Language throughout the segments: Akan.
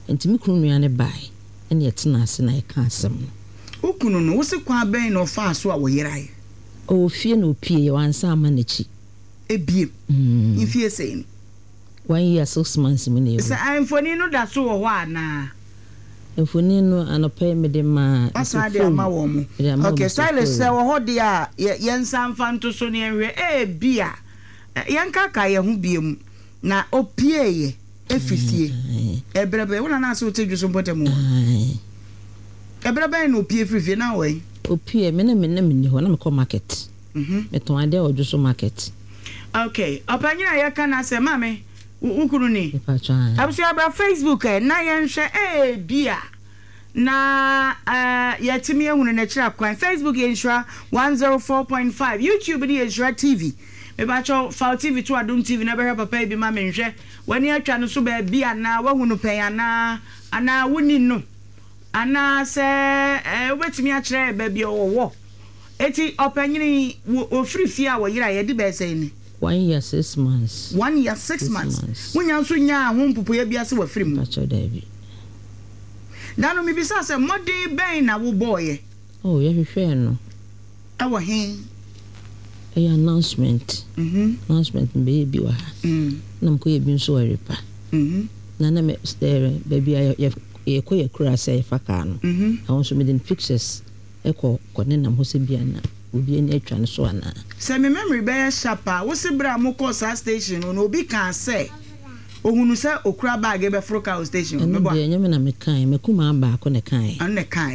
enti me kunu nua ne bai ene yetena ase na yeka asem no okunu no wo se kwa ben no fa so a wo yerai o fie no pie wansa ama na chi ebiem infie sei 1 year 6 months me ne se amfoni no da so wo ho ana amfoni no anope me de ma asa de ama wo mu okay stylist se wo ho de a yensa mfa nto so ne enwe bia yenka ka ye ho biem na opie efifie ebrebe wona na so tedwu so botemu ebrebe no opie efifie na we opie me ne ho na me ko market me ton ade ojo so market okay opanyina ye kana se mame ukuru ni abusi abra Facebook na yenhwe bia na yatimi ehunu na kira kwan Facebook yenhwa 104.5 YouTube ni yenhwa TV me ba cho Fall TV to Adum TV na be papa bi ma menhwe wani atwa no so ba bia na wahunu pen ana woni no ana se obetimi a kire ba bia wo eti opanyini ofrifie a wo yira ye di be say ni 1 year 6 months 1 year 6 months munya so nya ho mpopoya bia se wa firim acho David dano mi bisa se modern ben na wo boy oh ye hwehwe no awo hen announcement announcement baby wa na mko ye bi nso warepa na me baby ye ko ye kura se fa ka no awon so me den pictures eko kone na ho se bia na obi ani atwa no so ana se me memory be sharpa wo se bra mo ko sa station no obi kan say ohunu se okura bag be froka station me bo anya me na me kan me kuma ba ko ne kan an ne kan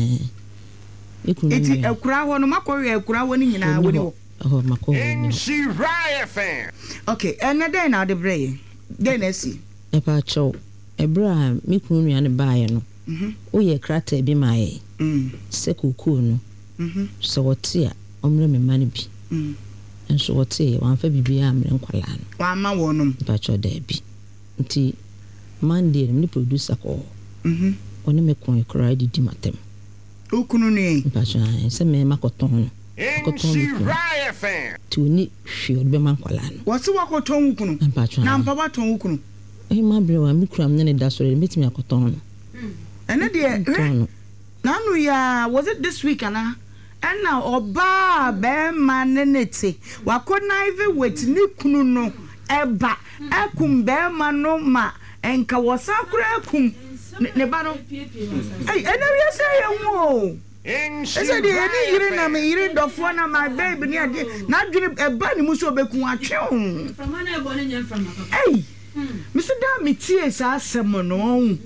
eti ekura ho no makori ekura ho ni nyina wo ni wo oh makori she riot fan okay ene den na de brey den na si e pa cho ebra me kunu nua ne baaye no o ye krata bi maaye se kuku no so wotia omre me mane bi enso wotia wan fa bibia amre nkwala no wa ma wonum pa cho da bi nti Monday me producer ko oni me kon ekra di matem okunu ne pa cho se me makoton no she riot fan tu ni hwe be man kwala no wo se wakoton okunu na mpa waton okunu ma bre wa mi kura mne da so re metimi akoton no ene de na no ya was it this week ana and now oba be manenete wakona even wait ni kunu no eba akum be mano ma enka wasakura akum ne ba no ene wi say enwo ese de ene yire na me yire dofo na my baby ni ade na dwene eba ni muso obekun atwe from na ebo ne nyam from papa Mr. Da mitie sa asem no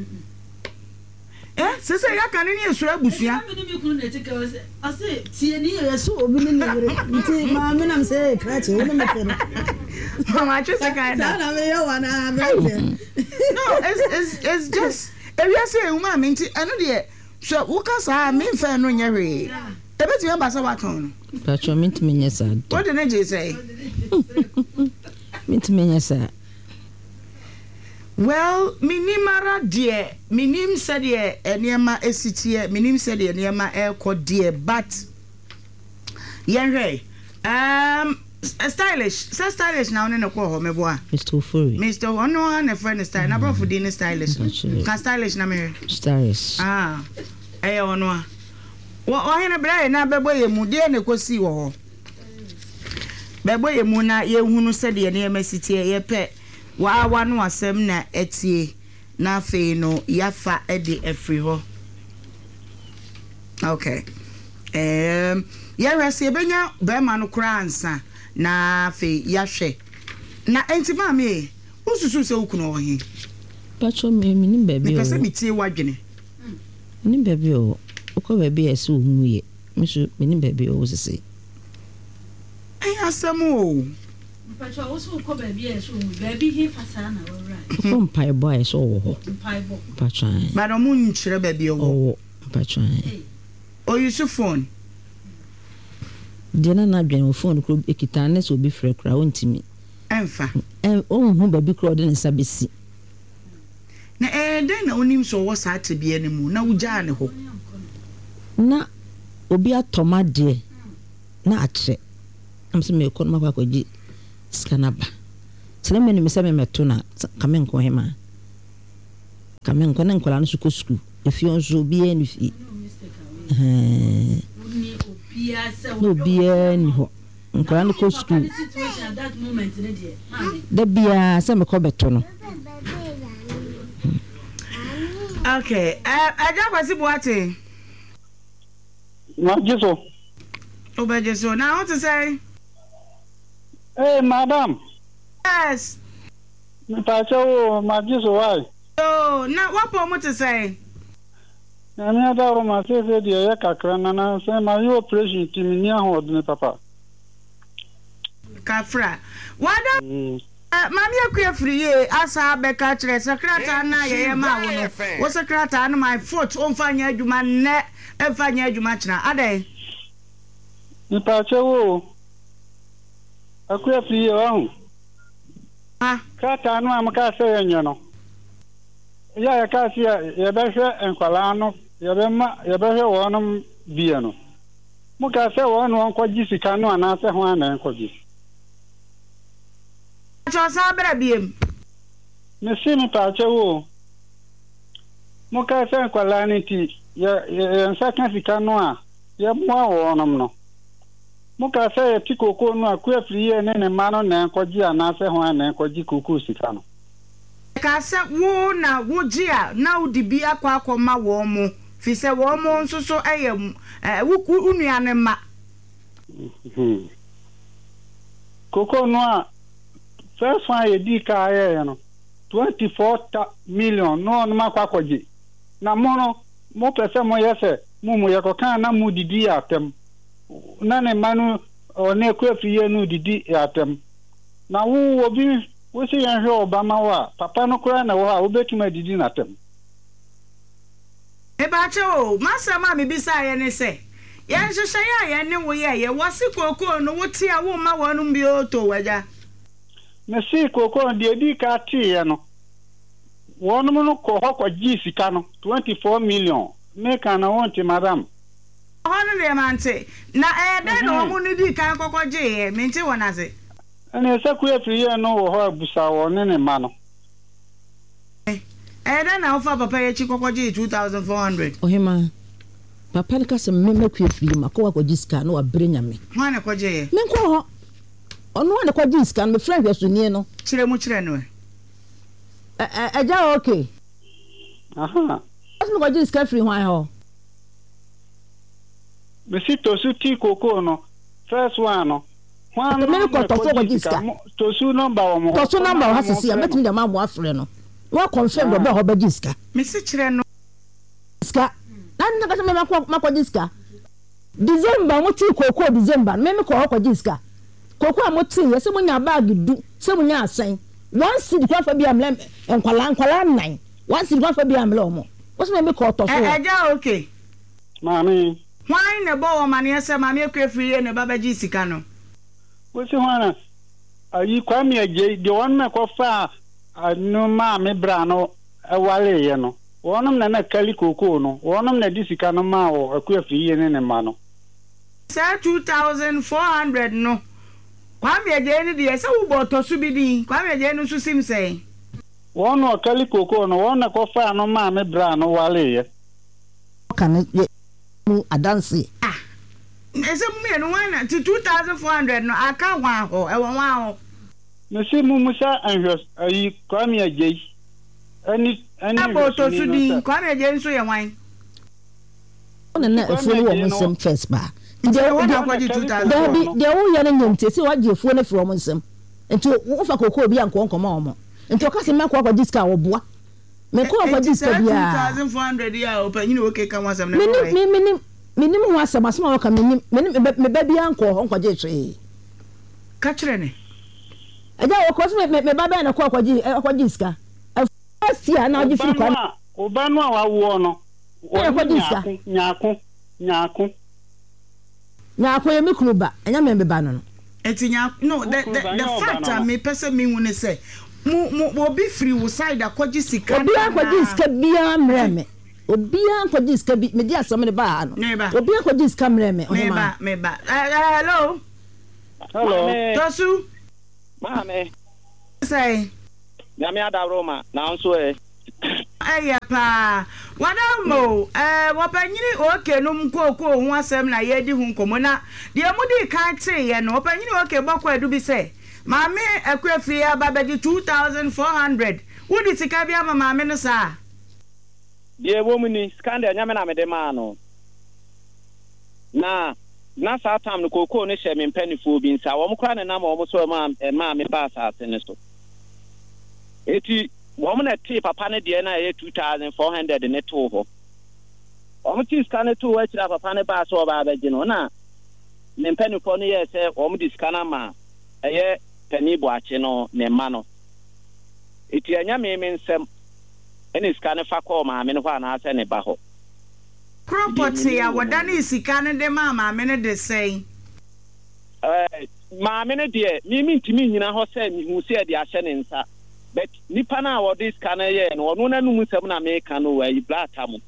sese ya kan ni esura busia me ni kunu na tika ase tie ni yeso obi ni yire nti ma me nam se krache wona me tero mama just kind na me yo wana no it's just if you say woman me nti eno de so wo ka sa me mfa no nyere ebeti ya basa waton pacho minti menyesa what did they say minti menyesa well minimara de minim said ye eniema esitie minim said ye eniema ekode but yenre stylish now ne ko ho meboa Mr. Ofori Mr. Ono na friend style na bro for din stylish can stylish na me stylish ono wo hene bra na bebo ye mu de ne kosi wo ho bebo ye mu na ye hunu said ye eniema sitie ye pe wa no asem na etie na fe no yafa ede afri ho okay ya resi ebenya be ma no kura ansa na fe yahwe na enti ma me ususu se ukuno ohi pacho me nim baby o because me tie wadwene nim baby o uko baby ese omuye misu me nim baby o sese asem o pacho oso ko baby eso baby he fasa na wo right ko mpai boy so wo ho mpai bo pacho ba no mun chire baby o pacho o use phone dena na dwen phone ko ekita na so bi frɛ kra wontimi emfa o hu baby kra de ne sabesi na den na onim so wo sa ate bia ne mu na wugya ne ho na obi atoma de na ache am se me ko na makwaji skanaba sele me ni me se me meto na kamen ko hema Kame nkwana nkwala no so ko school efi onso bi e ni fi no bi ni ho nkwala no ko school da bia se me ko beto no. Okay, aja kwasi buate. Na jiso. Obejeso. Now what to say? Hey, madam. Yes. Me pacho ma jiso why? Oh, now what po mo to say? Na me da ro ma se dia ya kakra na se ma yo operation timi ni ahod ne papa. Kafra. Wada mami akua free asa beka kire secretary na ye ma wo no. Wo secretary na my foot on fanya adwuma ne efanya adwuma kira. Adai. Me pacho akua free ahụ. Kata no amaka se yenye no. Ya kasi ya behwe enkwala no, ya behwe wonum bia no. Muka se wonu onkwaji sika no anase ho ana enkwaji. Cho sa bra biem. Me si mi pa chewo. Muka se enkwala ni ti ya nsa kan sika no a ya mo wonum no. Muka se ti koko no akwa friye ne ma no na enkwaji anase ho ana enkwaji koko sika no. Kasa wo na wo gia na udi bi akwa ma wo mo fi se wo mo nso so ayam wuku unuane ma koko no a first one yedi ka aye no 24 million no ma kwakoji na mo pese mo yese mo yekoka na mu didi atem na ne manu one kwafiye no didi atem na wo obi wo se yan hwe Obama wa papa no kura na wo ha obetuma didi na tem e ba cho masama me bisa ye ne se ye nhwehwe ye ne wo ye wasi koko no wo ti a wo ma wonu bi o to waja me si koko de di ka ti ye no wonu no ko hokwa ji sika no 24 million me kana wonti madam hono le mante na de no mu ni di kan kokko je ye me nti wona se ene se ku efriye no wo ho abusa wo ne ma no na ofa papa ye chi kokko je 2400 ohima papa ne kase me ku efriye makọ wa jiska no wa brenya me ho na ko je ye me nko ho ono wa ne ko jiska me friend we so nie no kire mu kire no eja okay aha aso ko jiska free hwan ho me si to su ti koko no first one no me ko to so ko jiska to su number wo mo to su number ha sisi ya metimi de ma mo afre no wa confirm do be ho ba jiska me si kire no jiska na ka se me ma ko jiska December mo ti koko December me ko jiska koko amoti ye se mo nya bag du se mo nya asen one seed kwa fa bi amle enkwala 9 one seed kwa fa bi amle omo wo se me ko to so eja okay mami why ne bo wo mane se mami ekwe ye ne baba jisika no wo se hwana ayi kwa mi aje de won me ko fa anu ma me bra no wale ye no wonum na kali koko no wonum na disika no ma wo akwa ye ne ma no sa 2400 no kwa mi aje ni de se wo bo to su bi din kwa mi aje no su sim sei wonu kali koko no wona ko fa anu ma me bra no wale ye kan adansi ese mu no wana 2400 no aka wa ho e won wa ho me si mu musa anhwes ayi kwa mi aje ani abo to su di kwa mi aje nso ye wan ona na efo wo musem first ba nje wo da kwaji 2000 de wo ye na nyamte se waje efo na fro musem enti wo fa kokko bi anko nkoma omo enti o ka se makwa kwa diska wo boa me ko kwa diska bia 2400 ya opanyi no okay kan wasam na minim ho asama wo ka minim me ba bia anko nkwaje twe ka kire ne eja wo ko se me ba ba na ko kwa diska first year na oji fi kwa obanu a wo no nyaako ye mikunu ba enya me ba no etinya no the fact me person me won say mo obi free wo side akwaji sika obi akwaji sika bia mreme obi akwaji sika bi me di asem ne ba no obi akwaji sika mreme me ba hello Tosu mame say nyame adawro ma na nso pa wadamo wapanyini oke num koko ho asem na ye di hu nkomo na de mudi kan te ye no wapanyini oke bokwa adu bi se maame akwafie ababeji 2400 wodi sika bia maame no sa de wo mu ni skanda nyame na me de ma no na sa tam no koko no hye me mpanifo bi nsa wo mkra ne na ma wo so ma me ba asase ne so eti wo na ti papa ne de na ye 2400 ne to ho wo ti skana to wa kira papa ne ba so ba abeji no na me mpanifo no ye se wo di skana ma eye pani bo ache no ne ma no eti anya me nsem ene skana fa ko ma me no ho na ase ne ba ho property ya wadani sika ne de ma me ne de sei ma me ne de mi ntimi nyina ho se mi hu se de ahye ne nsa but nipa na wo this scan ye no ono na nu musem na me kan no wa blata mu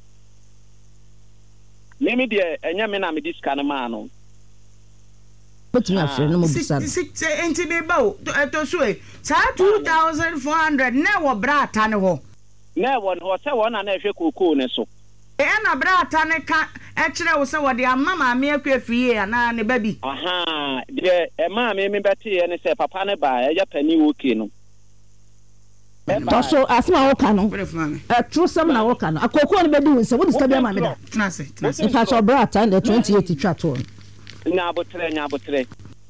me de enya me na me this scan ma no betumi afre no mo bisa enti be ba to so e sa 2400 na wo brata ne ho na wo no se wo na na hwe koko ne so na brata ne ka kire wo se wo de amma ma me akwafie na ne babi aha de ma me bete ye ne se papa ne ba ya pani woke no so asma wo ka no true some na wo ka no akoko ne bedi wonse wo disturb ma me da tenase ifa so brata na 28 twa to nya botre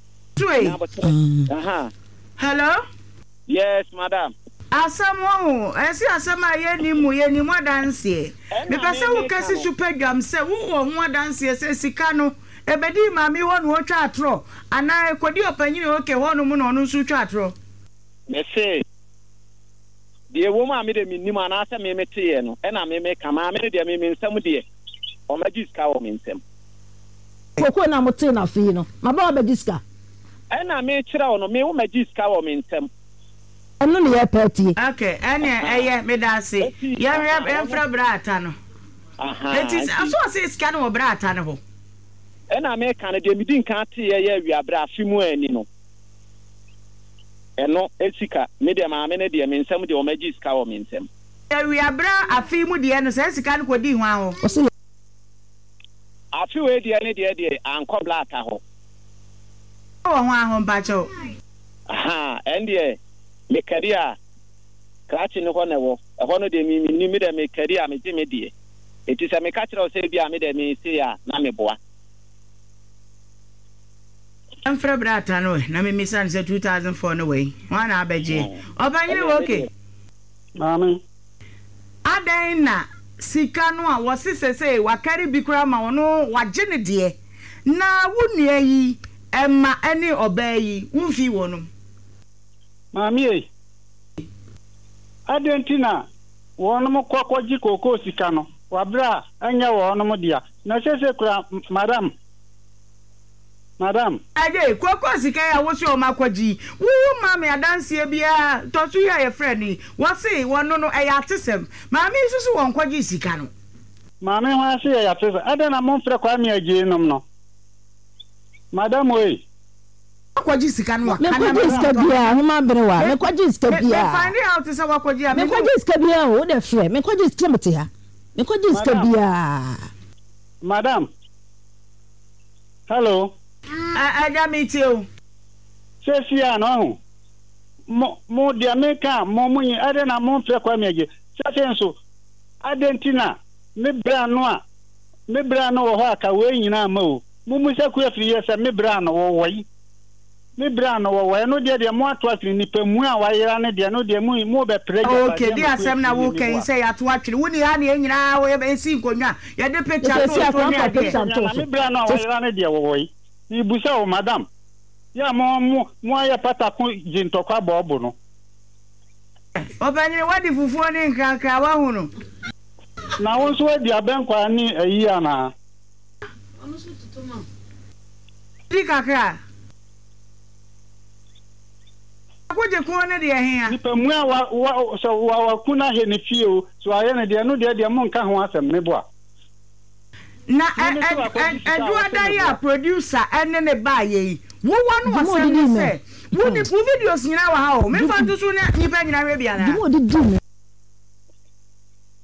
aha hello yes madam asamo esi asama ye ni mu adanse me pese wo kasi super dwam se wo ho adanse se sika no ebedi ma mi wo no twa atro ana ekodi opanyini oke ho no mu no no su twa atro me se de wo ma me de minnim ana se me mete ye no e na me kama me de me nsam de o magiska wo me nsam koko na mote na fi no ma ba magiska e na me kira wo no me wo magiska wo me nsam eno ne ye party okay eye me da se ye fra brata no aha enti aso se ska no brata no ho e na me kan de me din kan te ye wi abra afimu ani no eno esika me de ma me ne de me nsam de o magiska wo me nsam wi abra afimu de no se sika no kodi ho aho afi we de ne de anko blata ho ho aho mbacho aha ende me career krachi ne ho ne wo ho no de mi mi de me career me je me de eti se me ka kire o se bia me de me se ya na me boa amfra brata no na me misan se 2004 no we wana abeje obanyere wo okay mami adan na sika no a wo sesese wakari bikura ma wono waje ne de na wunua yi emma ene obayi wunfi wonum mami adentina wonum kwakwaji koko sika no wabra anya wonum dia na sese kura madam aje koko sika ya wosi o makwaji wu mami adanse bia tosu ya ye friend wo se wono no eya tesem mami susu won kwaji sika no mami ho se ya tesem adana mo mfre kwa mi aje nom no madam we kwaji sika no me kwaji sika bia huma brewa me kwaji sika bia me find out say wa kwaji me kwaji sika bia o de frɛ me kwaji sika mte ha me kwaji sika bia madam hello aja mitio sesia no mo dia meka mo munyi ade na mo mfre kwa miage sesenso adentina me bra no wo ho aka we nyina ma o mumu se ku afiri yesa me bra no wo woi me bra no wo woi no de mo ato afiri ni pemu a wayera ne de no de mu be preja okay di asem na wo kan say ato atwiri woni ha ne nyina wo ye si nkonwa ye de picture to me bra no wayera ne de wo woi ibusa o madam ya mo aya pata ko jintokwa bobo no obanyere wadi fufuo ni nkanka wa hu no na won so wadi abenkwa ni ayi ana onu so tutuma di kakra akuje ko ne de hen ni pemu a wa kuna he ne fie o so aye ne de no de mo nka ho asem me boa na eduada ya producer ene ne ba ye wo wonu asem se wo ni videos nyina wa ha o me fa tusu ne nipa nyina we bia na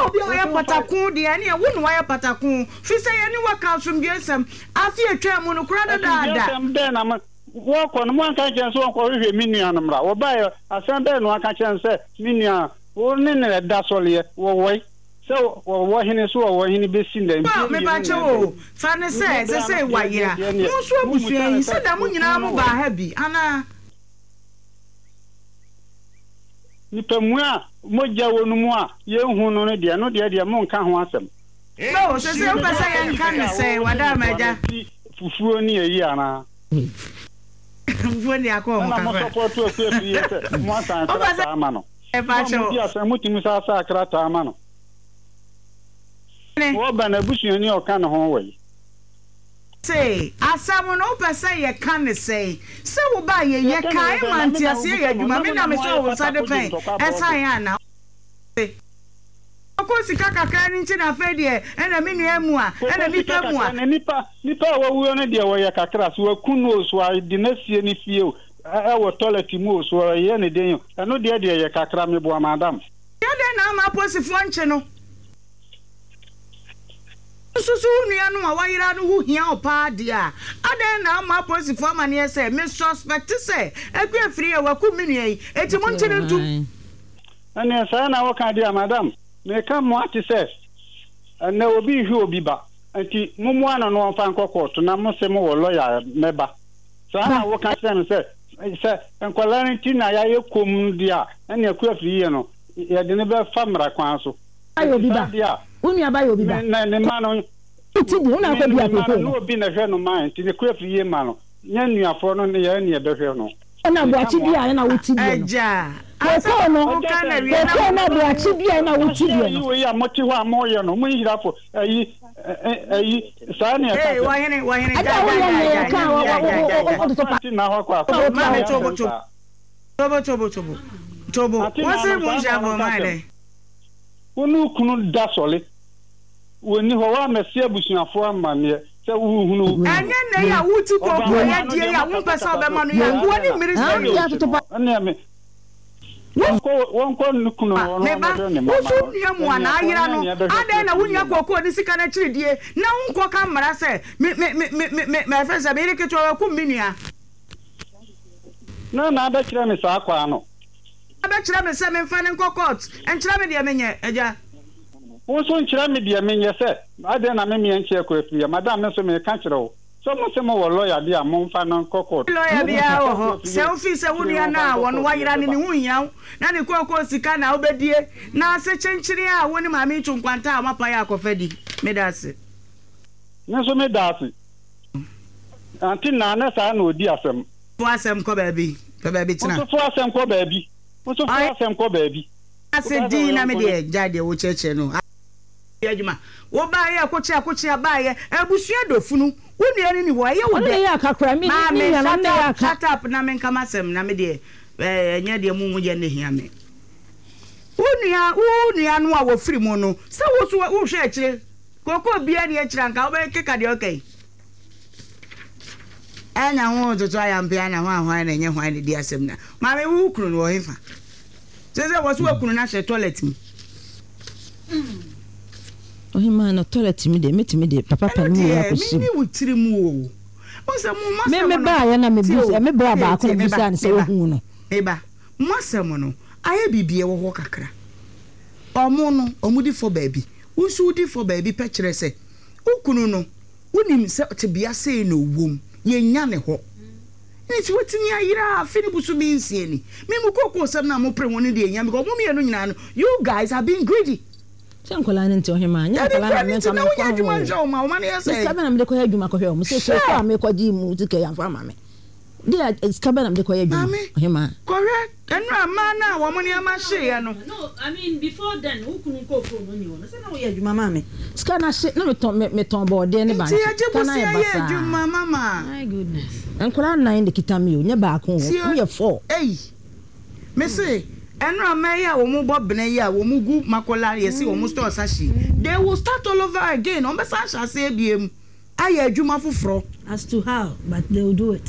obi o ya patakun de ani e wonu wa ya patakun fi se ye ni waka asombiesem afi atwa mu no kura da Asem de na ma wo ko no mo aka chen so ko hwe mi nua no mra wo ba ye asem de no aka chen se mi nua wo ne ne da sole wo woi so wo hini so wo hini be sin dem me ba che o fa ne se wayira mo so abusua yi se da mo nyina mo ba ha bi ana nipa mu a moja wonu mu a ye hu no de no de mo nka ho asem no se o ba sa yan kan se wada maja fufuo ni eyi ana fufuo ni akọ mo ka mo support to se fi se mo san krata ama no e ba che o mo dia se mo timi sa krata ama no wo ba na busuani o kan ho wai say asamu no pesa ye kan say se wo ba ye kan manti ase ye adwuma me na me so wo sa de pen esa ya na ko sika kakra ni nti na fe de na me nua mu a na mi pa mu a nipa wo wo no de wo ye kakra so akunu so a de na sie ni fie o wo toilet mu so ye ne den no de ye kakra me bo madam ya de na ma posifo nche no susu nua no wayira no hu hia opa dia aden na ma posifo amane se me suspect se ekwe free e waku menua yi eti mo nchene ntu ane sa na wo ka dia madam me ka mo ati se na obi hwe obi ba enti mumu ano no fa nkokoto na mo se mo wo lawyer meba sa na wo ka se enkwala nti na ya ye kom dia ane ekwe free no ye de ne be famra kwan so ayo bi ba unu abayo bi ba na ne ma no ti di una ko bi akoko no obi na hwe no man ti ne kura fiye ma no nya nuafo no ne ya ne e be hwe no na bo achi bia na wuti bi no eja ko no kana ri na bo achi bia na wuti bi no wo ya moti ho amoye no mo hirafo ayi sa ne ka wa hene ja na ho kwa ma me tobo wose mo jabo male wonu kunu da sole woni ho wa mesi abusuafo amane se wuhunu anya na ya wuti kokko ya die ya wo pesa obema no ya wo ni mirisi ya totoba na me wonko nukunu no ne ma wusu nia mu ana ayira no ade na wunya kokko ni sika na chiridie na wonko ka mara se me fesa me reke to ku minia na ada kire me sa akwa no aba kire me se me mfa ne kokot en kire me de menye eja wo so nkyira me de menye se ade na me enche ko afia madam me so me ka kire wo so mo se mo wo lawyer bia mo mfa no kokot lawyer bia wo se office wonu na won wayira ne hunyaw na ne kokko sika na obedie na se chenchiri a woni ma me twunkwanta a mapa ya akofadi me dase ne so me dase anti na na sa na odi asem fo asem ko baabi tina fo asem ko baabi fo asem ko baabi ase di na me de jade wo cheche no adwuma wo ba ye akochi ba ye abusua dofunu woni ani ni ho ye wo de ya kakra mi ni ya na ya shut up na men kama sem na me de nya de mu je ne hia me woni anu a wo firi mu no se wo so wo hwe akire kokko bia ne akira nka wo be keka de okay anya ho toto ayampe anya ho ahwan na nye hwan ne di asem na ma me wu kunu no hefa se wo so kunu na she toilet mi ohima na toilet mi de metimi de papa pa mu ya kosim mi wutiri mu o se mu masem me ba ya na me bi me bra ba ko bi sa ne se hu no eba masem no aye bibie wo ho kakra omo no omudi fo baabi unsu di fo baabi pe kire se ukunu no unim se tebia se no wom ye nya ne ho ni ti wotini ayira afini busu bi nsie ni me mu kokko sem na mo pre woni de nya because mo me no nyina no you guys have been greedy Sankola nti ohima nya kola na menka me kwa adwuma njo ma o ma ne say skaba na me de ko adwuma ko hwe o mo se so kwa me ko ji mu tike ya fa ma me de skaba na me de ko adwuma ohima correct enu ama na wo mo ne ama hye ya no I mean before then ukunu kokko no ni wona se na wo ya adwuma ma me ska na hye na me ton bode ne ba nti ajebusi ya adwuma mama my goodness enkola 9 de kitami o nya ba ko wo ye 4 me say enu amaya wo mu bobne ya wo mu gu makola yesi wo mu store sashi they will start all over again on be sasha se ebiem aye adwuma foforo as to how but they will do it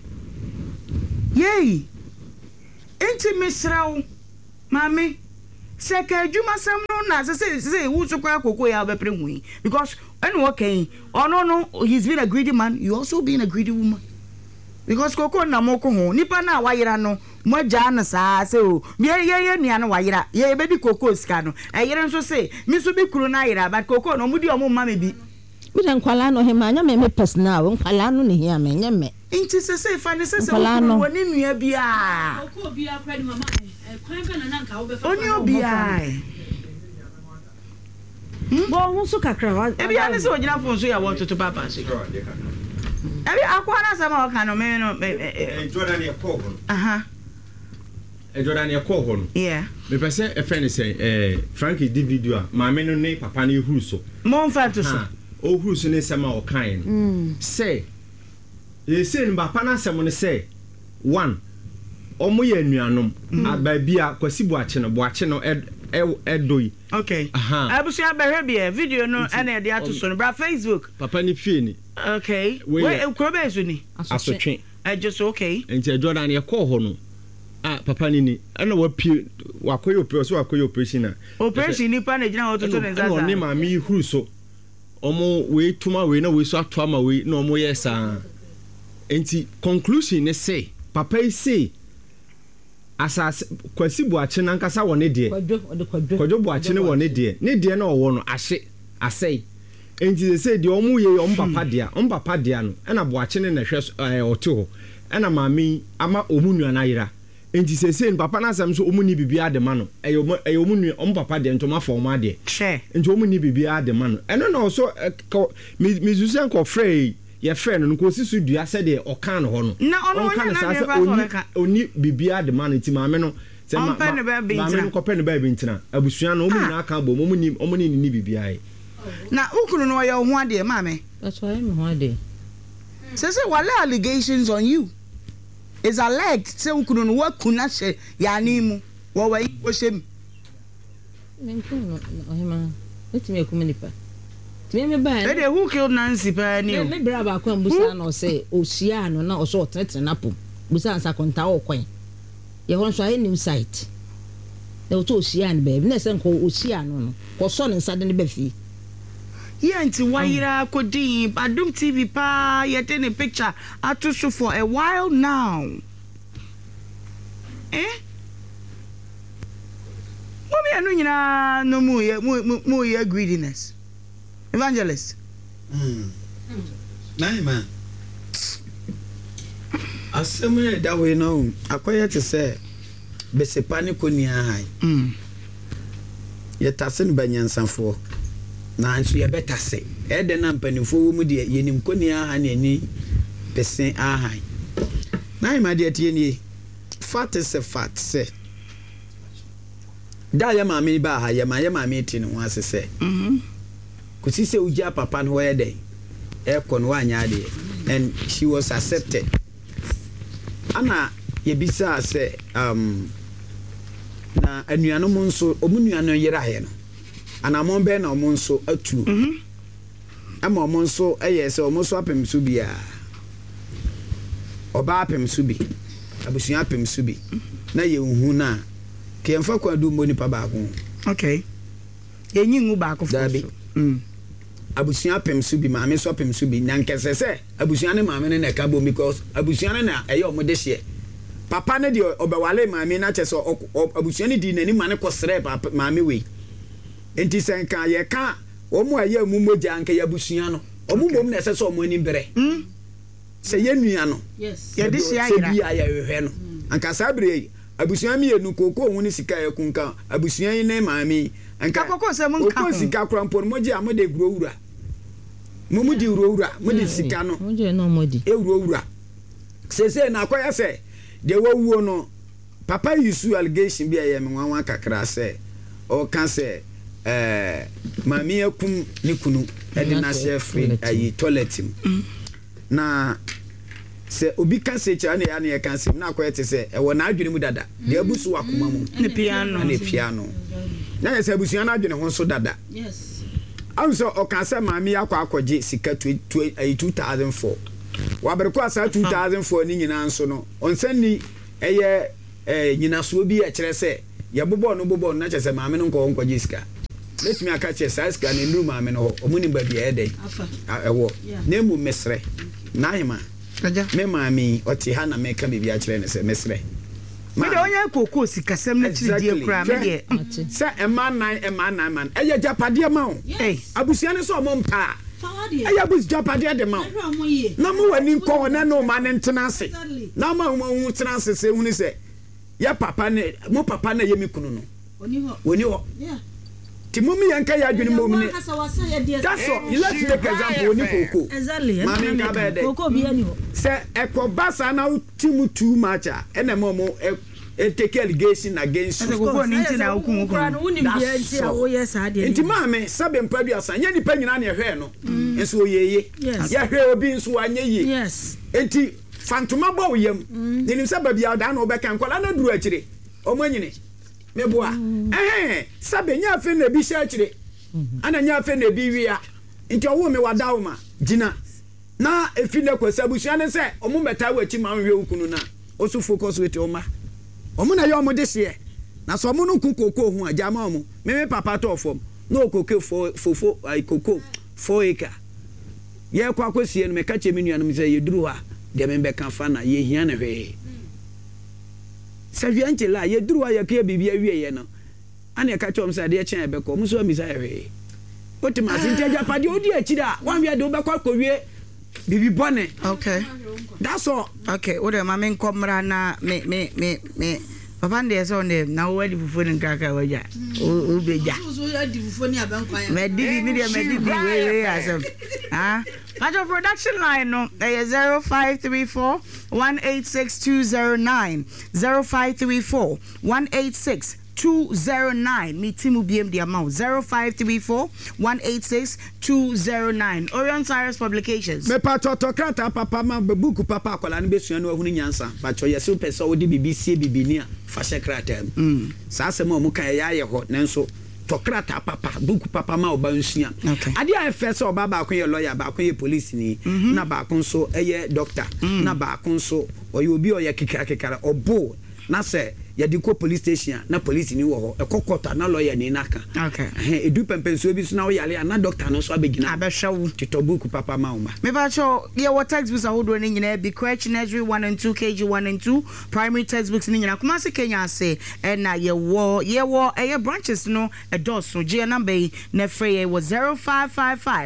yey enti misrawo mami Seka Juma Samno na say who to cry cocoa ya be pre because when okay oh no he's been a greedy man, you also been a greedy woman. Because cocoa na moko ho nipa na wayira no mo ja na sa say o ye nia no wayira ye be di cocoa sika no yere nso say mi so bi kuru na yira but cocoa no mudi o mo ma me bi mi dan kwala no he ma nya me personal kwala no ne hia me nya me inti say fa ne say woni nua bia cocoa bia kwa ni mama kwan be na nka wo be fa oni obia bo ho so kakra wa e bia ne say ogina fon so ya wo toto papa so Ebi akwana sama wakano me no Jordan e ko ho. Aha. Jordan e ko ho no. Yeah. Me pese e friend say Frankie di video a ma me no ne papa ne huru so. Mo mfa to so. O huru so ne sama o kan no. Say e say no papa na asem no say one omo ye anuanom ababia kwasi boache no edoi. Okay. Abusu abehwe bia video no ene de ato so no bra Facebook. Papa ni fie ni. Okay. Where ukrobe so ni? Asotwe. Just okay. Enti Jordan ye ko ho no. Papa ni ana wapie wakoye operation na. Operation ni pa na gina ototo ne zaza. No ni ma mi huru so. Omo we tuma we na we so ato ama we na omo yes a. Enti conclusion ne say papa yi say asas kwasi boache na nkasa wo ne de. Kwadwo boache ne wo ne de. Ne de na owo no ahye asai. Enti say de omu ye papa dia no na boache ne na hwe oto ho na maami ama omunua na yira enti say papa na asem so omuni bibia de ma no omunua papa de ntoma forma de enti omuni bibia de ma no eno na so mizusen ko frey ye frey no ko sisu dua se de okan ho no na ono na oni bibia de ma no enti maame no se maame no ko pe ne ba bi ntina abusua no omuni na aka bo omuni ni bibia ai na ukunu no ya ho ade maame that's why me ho ade say wale allegations on you is alleged say ukunu no wakuna she ya nimu wo wa shem menko no ohima etime ekumenipa time me ba e dey who killed Nancy pa ni me bra ba kwa mbusa na o say osia no na o so otetre na pom busa ansa konta o kwen ye ho nso aye new site e o to osia no ba na se nko osia no ko so ne nsa de ne ba fi Yanti Waira Kodin, Badum TV pa yet in a picture atusu for a while now. Mommy anunyina no mu ye greediness. Evangelist. Nai man. Asem da we no akoye te se besepani koni ahai. Ye tasen banyansanfo. Na nso ye betase ede na mpanifo wo mu de yenim koni aha na ani pesen aha na ima de tie ni fat se da ya maame ba ha ya maame ti no asese kusi se uja papa no we de e kon wa anya de and she was accepted ana ye bisa se na anuanom nso omunuano yera he no anamon be na omonso atu ama omonso eyese omonso apem so bia oba apem so bi abusuan apem so bi na ye hu na ke mfa kwadu mboni pa ba ko okay ye nyingu ba ko fo abusuan apem so bi maame so apem so bi na nkesese abusuan ne maame ne na ka bo because abusuan na eye omode hye papa ne de obewale maame na chese abusuan ne di nani mane ko sere papa maame we enti senka ye ka omo aye mumoja anka ya busua no omumom na ese so omo ani bere se ye nua no yes ye de sia yira se bia ya hwehwe no anka sabre abusua mi enu koko hu ni sika ya kunka abusua yi ne maami anka koko se mun ka ko sika krampor moje amode growura mumudi growura mudi sika no moje no modi ewura se na akoya se de wowuo no papa yusu allegation bia ye me wanwa kakra se o kan se mami akum ni kunu edi na chef ayi toilet na se obi kan se cha na ya na kan se na akoyete se e wona adwene mu dada de abusu akoma mu ne piano na ya se abusu na adwene ho so dada yes also o kan se mami akwaje sika 2004 wabereko asa 2004 ni nyina nso no onsan ni eye nyina so bi a kire se ya bobo no bobo na chese maame no nko nko jiska let me aka che sa ska ne nuru maame no omuni ba bia ede ewo na emu mesre na hima me maame oti ha na me ka bibia kire ne se mesre me de onye kokoo sikasem na chiri die kura me de se ema nan man eye japade ma o abusua ne so mo mpa eye bus japade de ma na mo wani nko na no ma ne ntena ase na ma mo ntena ase se huni se ya papa ne mo papa na yemi kunu no oni ho timumi yanka ya adwene mo mne that's all let's take example oni koko mami nka be de koko bi ani ho se ekobasa na timu too much ena mo take allegation against you koko ni nti na okun no uni bi anti a wo yes ade nti mami sabe mpadu asan ye nipa nyina na ehwe no enso oyeye ya hwe obi enso anyeyi yes enti fantoma bo yam nim se ba bia da na obeka nkola na duru akire omanyine meboa sabe nya afi na bi sha kire ana nya afi na bi wia nti owo me wadawo ma gina na efi na kwasabusia ne se omo meta wachi ma nwe okunu na osu focus with oma omo na ye omo de hye na so omo no kokoko hu ajama omo me papa to fom na okoko fofo ai koko 4 acre ye kwa kwasie no me ka chemi nua no me se ye duru ha de me be kan fa na ye hia na hwe savianche la ye duru ya ke bibia wieye no ane ka chom sa de chen ebeko muso amisa ewe otima sintia japade odi akira wan wi de obekwa kowie bibi bone okay that's all okay o de ma men komra na me papa nde so ne na wo di fufu ni kaka waja o beja so ya di fufu ni abankwan me di we asem Majo production line no 0534 186209 0534 186209 me timu biem the amount 0534 186209 Orion Cyrus Publications me pato krata papa ma buku papa akola ne besua no ahunu nyansa pacho yeso pese wo di BBC bibinia fa she krata sa asema mu kan ya ye ho nenso tokrata papa buku papa ma oba nsua ade a efese oba ba akon ye lawyer ba akon ye police ni na ba akon so eye doctor na ba akon so oye obi oye kikara obo na se ya di ko police station na police ni wo ho ekokota na lawyer ni naka edu pempenso bi so na wo yale na doctor no so abegina abehwewu titobuku papa ma uma me ba cho ye what textbooks ahodo ni nyina bi crèche nursery 1 and 2 kg 1 and 2 primary textbooks ni nyina kuma se Kenya ase na ye wo branches no edoso je number na free was 0555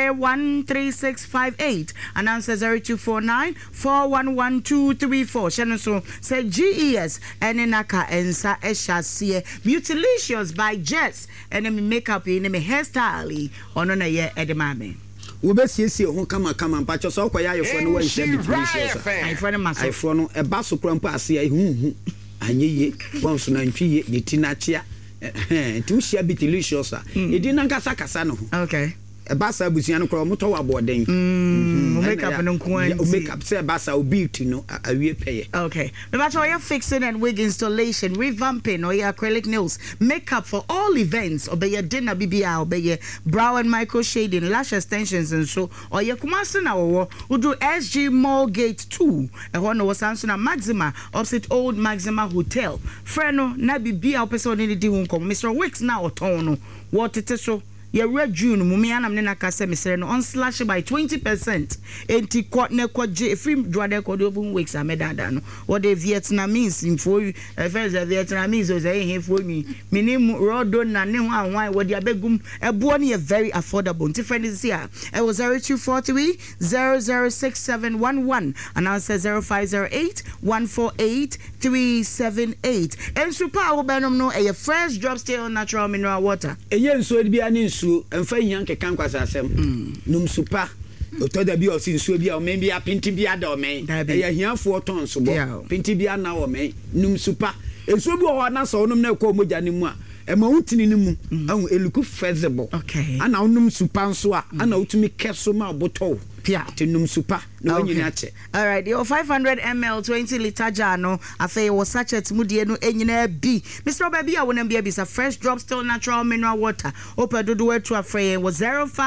313658 and answer 0249 411234 channel so say GES and naka ensa eshasie Beautylicious by Jess and me makeup in me hairstyle ono na ye edemame wo be siesie ho kama mpacho so kwa yayefo no wan share Beautylicious ayefo no e ba so krampo ase ahuhu anyeye bonso na ntwiye ne tinachia nti share Beautylicious edi na kasa no okay basa busia no kro moto wa boden makeup no kwan makeup say basa o beauty no awie peye okay no matter your fixing and wig installation revamping or your acrylic nails makeup for all events or be your dinner BBL or be your brow and micro shading lash extensions and so or your kumasi na wo do SG Mall Gate 2 e ho no was answer Maxima opposite Old Maxima Hotel freno na BBL person ni di won kom Mr. Wicks na oton no what it so ye red June mumi anam ne nakase mesere no on slash by 20% enti kwa ne kwa je film dwade kwa do bun weeks amedada no what the Vietnamese info first Vietnamese o say he for me minim rodo na ne ho anwan what the abegum ebo ne very affordable enti friend is here it was 0243 006711 and now says 0508 148 378 and super obenom no a fresh drop still natural mineral water eyen so bi ani su emfa hian kekan kwasa asem num supa otoda bi osi nsuo bi o men bi apinti bi ada o men e hianfo ton so bo pinti bi ana o men num supa ensuo bi o na so num na ko moja ni mu a e ma wutini ni mu ahu eluku feasible ana onum supa nso a ana utumi keso ma oboto pia tenum supa na wanyini ache. All right, your 500 ml 20 liter jar no afei wo sachet mu die no enyina bi. Mr. Baby a wonam bia bisa fresh drop still natural mineral water. Open do to afrey was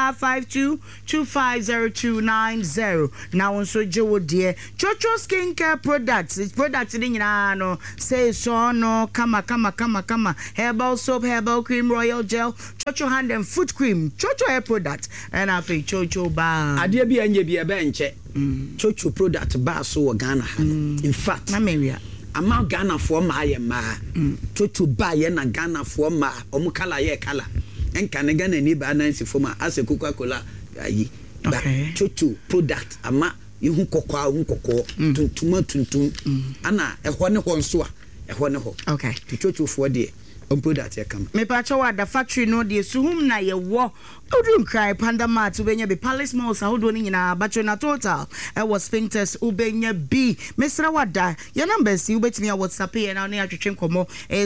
0552250290. Now also Joe dear Chocho skincare products. It's products in no say so no kama herbal soap, herbal cream, royal gel, Chocho hand and foot cream, Chocho hair product, and afei Chocho bar. Adia bi anye bi ebe nche. Chocho product bar so Ghana. In fact, Mameria. Ama Ghana for ma ye ma. Chocho bar ye na Ghana for ma. Omu kala ye kala. Enka ne Ghana ni ba nansi for ma as Coca-Cola ayi. Okay. Chocho product ama ihu kokwa tuntum ana ehwo ne ho nso a ehwo ne ho. Okay. Chocho for there. Product ya kama me pa chawa da factory no de suhum na ye wo odun cry panda mat ubenya be palace malls ahodo ni nyina bacho na total e was spinters ubenya b mesra wada your number si ubetimi a WhatsApp e na na atwetwe nkomo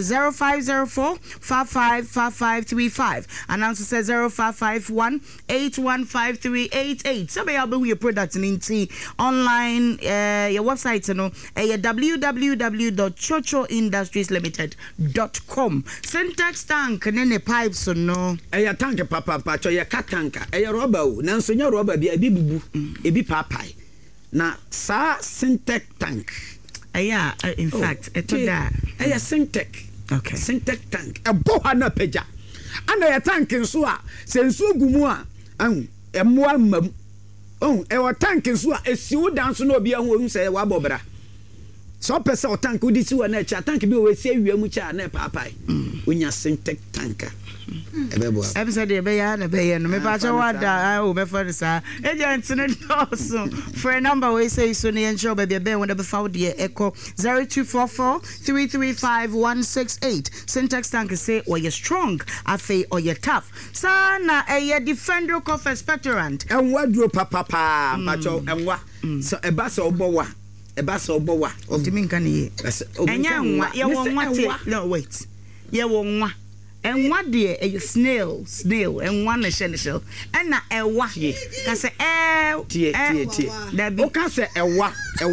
0504555535 announce says 0551815388 so be abu your product in online your website no www.chochoindustrieslimited.com syntax tank ne pipes no tank papa cho ka tanka rubber o nanso nya rubber bi bibu ebi papai na sa syntax tank in fact eto da syntax okay syntax tank ebo ha na peja ana ya tank nso a sensu gumu a emoa mam tank nso a esiwo danso na obi ahu se wa bobra so pesa o tank udi si wa na cha tank bi o we si awia mu cha na papai onya syntax tanka episode ebe ya na be no me pa cha wada o be for sa agent no also for a number we say so ne ensure be be when be found the echo 0244335168 syntax tank say or you strong afi or you tough sana a defender cough expectorant enwa duro papa macho enwa so eba so obowa optiminka ne enya nwa ye won wate no wait ye won nwa enwa de snail enwa na shell ena ewa ka se tie o ka se ewa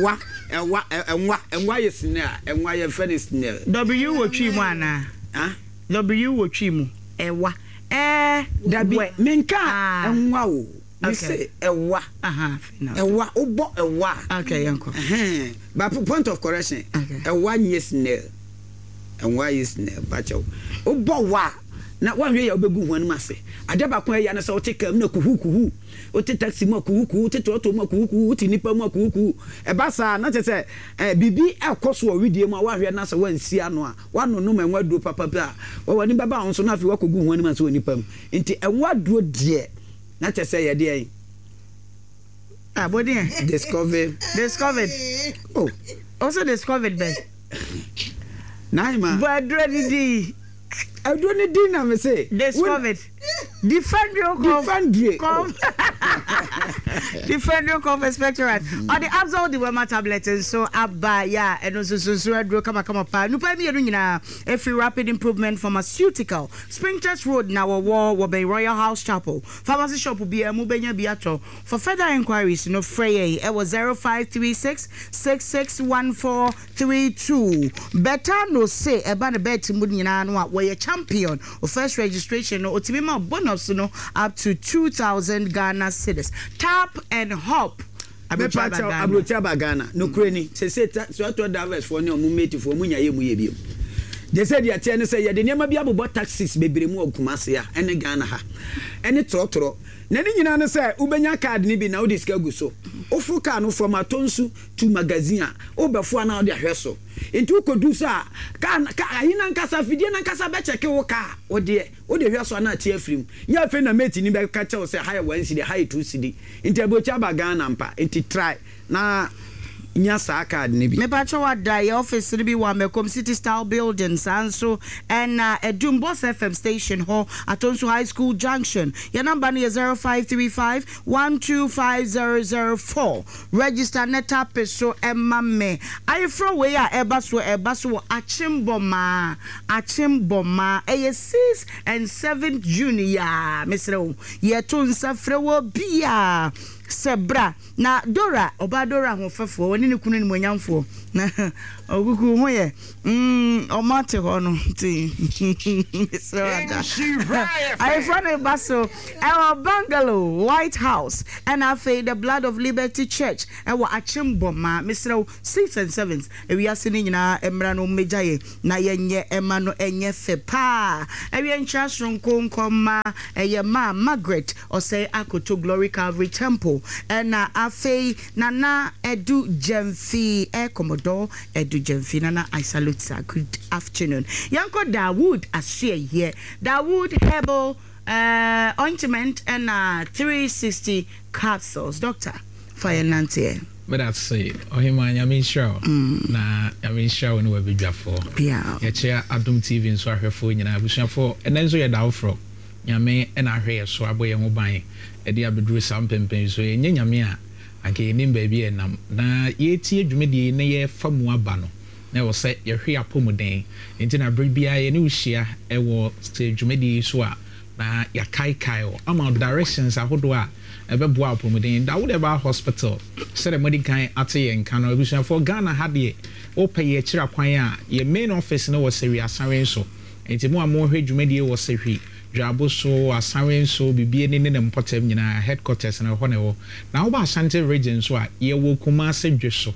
enwa ye snail enwa ye fene snail w wo twi mu ana w wo twi mu ewa dabi menka enwa o you say ewa ewa obo ewa okay yanko but point of correction ewa yes snail enwa yes snail bacho obo wa na wanhwe ya obegu hu anuma se adaba kwa ya na se otekam na kuhu ote taxi mo kuhu ote toto mo kuhu ote nipa mo kuhu e basa na chese bibi akoso o widie mo wanhwe na se wansi ano a wano no menwa duro papa pa wani baba onso na afi wakogu hu anuma se onipa mu nti enwa duro die na chese ye de body discovered oh also discovered by Naima but ready I don't need dinner, me say. Discovered. Defend your expectorant. On the apps all the Wema tablets and so abba and also so come pa. No pa me nyina every rapid improvement pharmaceutical. Springtest Road now war will be Royal House Chapel. Pharmacy shop will be a mubenya biato. For further inquiries, no fray it was 0536661432. Better no say about the bed to nyina no where you champion of first registration no otimima bonus no up to 2,000 Ghana cedis. Tap and hop. Abrochaba Ghana. No kreni. Se so to divers for no mumeti for munya ye mu ye bio. They said ya tiene say ya de niam bia bo taxis bebre mu okumase ya ene Ghana ha. Ene trotro. Na ni nyina no say ubenya card ni bi na odi sika gu so. Ofu car no from Atonsu to magazine a obefo na odi ahweso. Enti ukodu sa ka ahina nkasa fidie na nkasa be cheke wo car odi hweso na tie afrim. Ya fe na mate ni be ka che wo say high 1 cedi high 2 cedi. Enti abocha Ghana mpa. Enti try na nya sa card ni bi me pa chawa dai office ni bi wa Mekom City Style Buildings and so and Edumbos FM station ho Atonsu High School Junction. Your number is 0535-125-004. Register neta peso emame I from where ebaso achimboma 6th and 7th junior Mr. Yetunsa frewo bia sebra na Dora oba Dora hofefo woni ne kunu ni monyamfo na ogugu ho ye omate ho no ti so I find baso our bungalow White House and I fade the Blood of Liberty Church our achimboma Mr. 6 and 7 we are sitting na emra no mejaye na yenye ema no enye fepa we enchasron konkoma eye ma Margaret or say Akoto Glory Calvary Temple and afei nana edu Jemfi Commodore edu Jemfi nana I salute sir. Good afternoon yanko Dawood ashe here Dawood herbal ointment and 360 capsules doctor fire nantie but that's say ohima nyame show na nyame show no we bidwafo yeah ye chia Adom TV nso ahwefo nyina abusuafo enenso ye dawfro nyame na ahwe so aboye ho ban e dia beduru sampempen so ye nyame a ake nim ba bi enam na ye tie dwumedi na ye famu aba no na wo se ye hwe apomuden enti na bia ye ne uhia e wo stage dwumedi so a na ya kai ama directions ahodo a ebeboa apomuden da wo de ba hospital said medical ate ye nka no ebusuafo for Ghana ha de o pay ye kira kwan a ye main office no wo seri asaren so enti mo amo hwe dwumedi wo sehwi Jabo so asaren so bibie ne mpotem nyina headquarters na ho ne wo na wo ba Ashanti region so a ye wo Kumase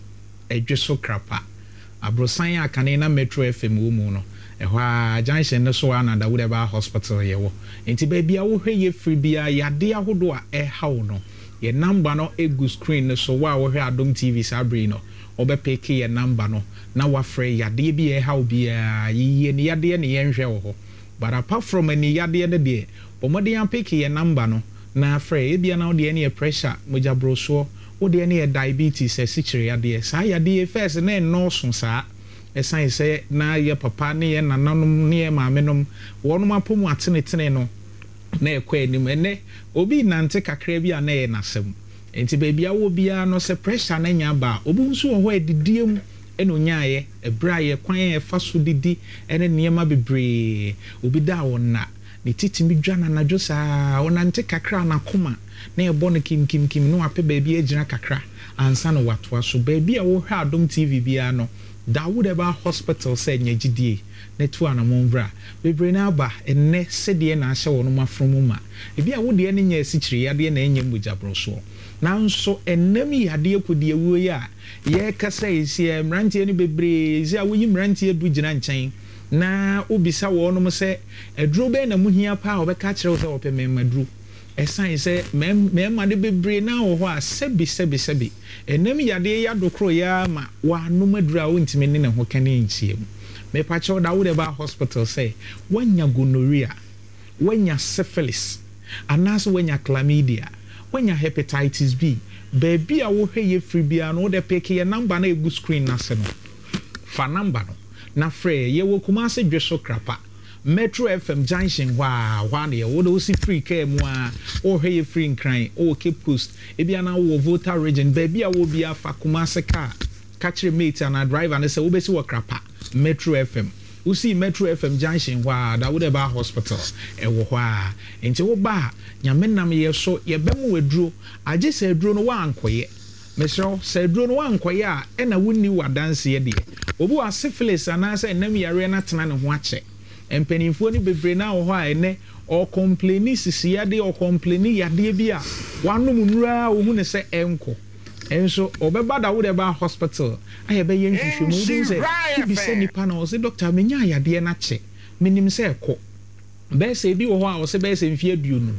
dweso krapa abrosan akane na Metro FM wo mu no ehwa junction ne so ana da wo de ba hospital ye wo enti ba bia wo hwe ye free bia yade ahodo a hawo no ye number no egu screen so wa wo hwe Adom TV sabri no obepeke ye number no na wa free yade bia hawo bia ye ne yade ne ye nhwe wo ho. But apart from any yade de de pomode yan pick your number no na frɛ e bia na wo de any pressure moja broso wo de any diabetes esichire yade sa yade first na no so sa esan se na ye papa ne ye nananom ne ye maamenom wonom apomu atenetene no na ekwa anim ene obi nante kakra bi a na ye nasem enti ba bia wo bia no se pressure na nya ba obu nso wo ho edidiem eno nyaaye ebraye kwan ye faso didi ene niema bebre obi da wona ne titimi dwana na josa wona nte kakra na koma na ebo no kim no ape ba bia agina kakra ansa no watwa so ba bia wo hwa Adom TV bia no Dawood eba hospital say nyagidie ne to anamonbra bebre na aba enne sede na ahye wono mafromu ma e bia wo de ne nya asichiri yade na enye mbuja broso na nso ennem yade ekudie wo ya ye kasa isi mrantie ni bebre isi awoyi mrantie du gina nchen na obisa wono mo se eduro be na muhia pa obeka kire wo se ope memmaduru esan se memma de bebre na wo ho a sebi ennem yade ya dokro ya ma wa no maduru a wontime ne ho kane nchiem me pa cho Dawood eba hospital say wanya gonorrhea wanya syphilis anas wanya chlamydia wanya hepatitis B baby a wo hwe ye free bia no de pick your number na egu screen na se no fa number no na frɛ ye wo Kumase dweso krapa Metro FM junction wa ne wo do si free care mu a wo hwe ye free nkran o Cape Coast e bia na wo Volta region baby a wo bia fa Kumase car catch mate and driver na se wo besi wo krapa Metro FM usi Metro FM junction wa Dawood eba hospital ewo hwa enti wo ba nyamenam ye so ye bemu weduro age se duro no wa ankoye mesro se duro no wa ankoye a ena wonni wadanse ye de obu a syphilis anase enam yare na tena ne ho ache empanimfo ni bebre na wo hwa ene o complaini sisi yade o complaini yade bia wanom nura wo hu ne se enko enso obeba Dawood eba hospital ayebe ye nhwehwemu wo se bi se nipa na o se doctor menya yade na che minim se ekọ be se bi wo ho a o se be se mfie aduonu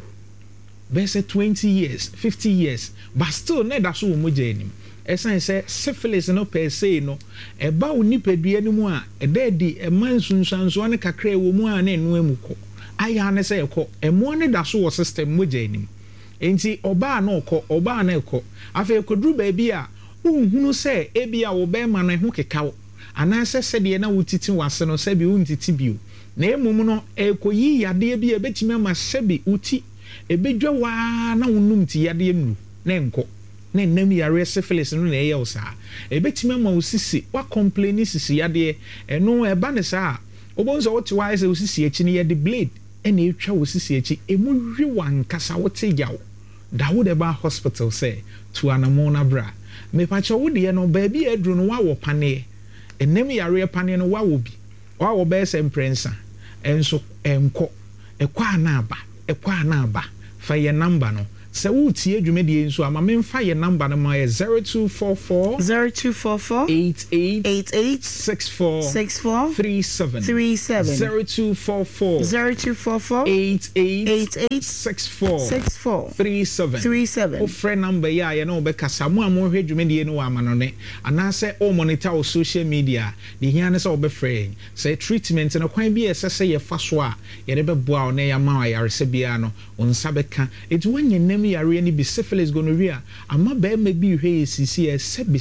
be se 20 years 50 years but still ne da so wo moja enim esan se syphilis no per se no eba oni padua ni mu a ededi emansunsanso ne kakra wo mu a na enu emuko aya ne se ekọ emo ne da so wo system moja enim enti oba na okọ oba na ekọ afa ekodru ba bi a unhunu se ebia wo be ma no ho kekawo anase sede na wutiti wase no se bi untiti bio na emum no ekoyi yade bi ebetime ma sebi uti ebedwa wa na wonum ti yade emu na enko na nam yare syphilis no na eye osa ebetime ma osisi wa complain sisi yade eno eba ne sa obonzo wote wa ese osisi echi ne yade blade ena etwa osisi echi emu hwe wankasa wote yawo Dawudeba Hospital say to Anamona bra. Me pacha wodi no baby edru no wa wo pane. Enem yare pane no wa wo bi. Wa wo be se mprensa. Enso enko ekwa na aba. Fa ye number no. Se wo tie dwumedie nso ama memfa ye number no ma 0244 88 64 37 0244 88 64 37 o friend number ya ye no be kasa mu amhwe dwumedie no wa manone anase o monitor o social media de hia ne se obe friend say treatment no kwan bi esese ye fa so a ye de be boa o na ya ma ayarese bia no onsa beka etu wanye nem yare ni bi syphilis gonorrhea ama be ma bi hwe sisi